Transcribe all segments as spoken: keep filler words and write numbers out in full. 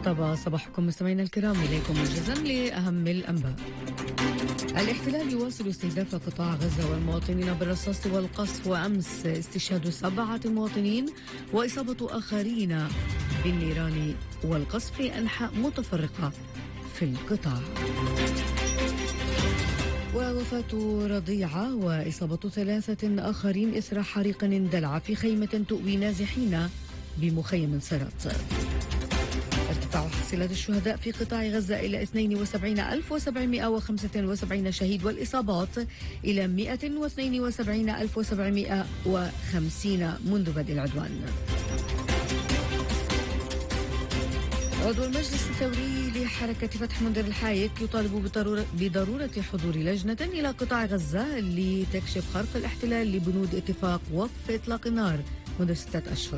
طاب صباحكم مستمعينا الكرام، إليكم موجزا لأهم الأنباء. الاحتلال يواصل استهداف قطاع غزة والمواطنين بالرصاص والقصف، وأمس استشهاد سبعة مواطنين وإصابة آخرين بالنيران والقصف في أنحاء متفرقة في القطاع. ووفاة رضيعة وإصابة ثلاثة آخرين إثر حريق اندلع في خيمة تؤوي نازحين بمخيم صرات. ارتفاع حصيلة الشهداء في قطاع غزة إلى اثنين وسبعين ألف وسبعمائة وخمسة وسبعين شهيد، والإصابات إلى مئة واثنين وسبعين ألف وسبعمائة وخمسين منذ بدء العدوان. عضو المجلس الثوري لحركة فتح منذر الحايك يطالب بضرورة, بضرورة حضور لجنة إلى قطاع غزة لتكشف خرق الاحتلال لبنود اتفاق وقف إطلاق النار منذ ستة أشهر.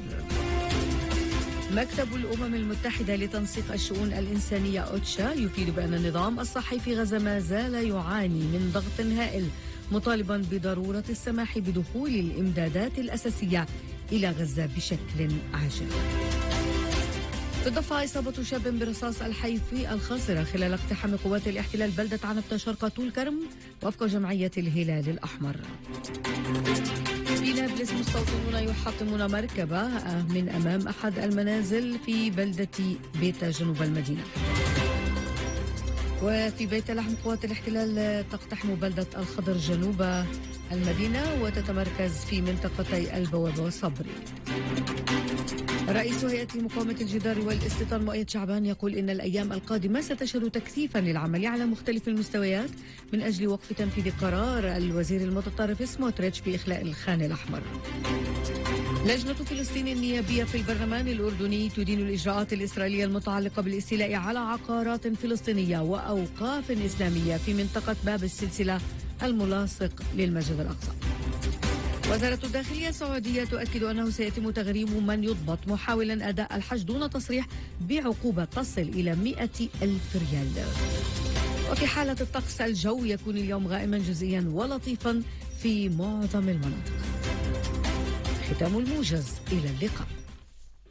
مكتب الأمم المتحدة لتنسيق الشؤون الإنسانية أوتشا يفيد بأن النظام الصحي في غزة ما زال يعاني من ضغط هائل، مطالبا بضرورة السماح بدخول الإمدادات الأساسية إلى غزة بشكل عاجل. بالضفة إصابة شاب برصاص الحي في الخاصرة خلال اقتحام قوات الاحتلال بلدة عنبتة شرق طول كرم وفق جمعية الهلال الأحمر. في نابلس مستوطنون يحطمون مركبة من أمام أحد المنازل في بلدة بيتا جنوب المدينة. وفي بيت لحم قوات الاحتلال تقتحم بلدة الخضر جنوب المدينة وتتمركز في منطقتي البوابة والصبري. رئيس هيئة مقاومة الجدار والاستيطان مؤيد شعبان يقول إن الأيام القادمة ستشهد تكثيفا للعمل على مختلف المستويات من أجل وقف تنفيذ قرار الوزير المتطرف سموتريتش بإخلاء الخان الأحمر. لجنة فلسطين النيابية في البرلمان الأردني تدين الإجراءات الإسرائيلية المتعلقة بالاستيلاء على عقارات فلسطينية وأوقاف إسلامية في منطقة باب السلسلة الملاصق للمسجد الأقصى. وزارة الداخلية السعودية تؤكد أنه سيتم تغريم من يضبط محاولا أداء الحج دون تصريح بعقوبة تصل إلى مئة ألف ريال. وفي حالة الطقس الجو يكون اليوم غائما جزئيا ولطيفا في معظم المناطق. ختام الموجز، إلى اللقاء.